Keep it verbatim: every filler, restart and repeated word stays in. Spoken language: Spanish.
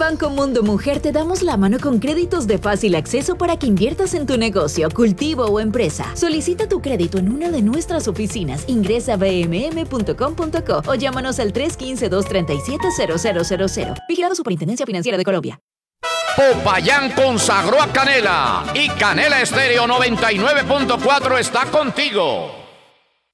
Banco Mundo Mujer te damos la mano con créditos de fácil acceso para que inviertas en tu negocio, cultivo o empresa. Solicita tu crédito en una de nuestras oficinas. Ingresa a b m m punto com punto co o llámanos al tres uno cinco, dos tres siete, cero cero cero cero. Vigilado Superintendencia Financiera de Colombia. Popayán consagró a Canela y Canela Estéreo noventa y nueve punto cuatro está contigo.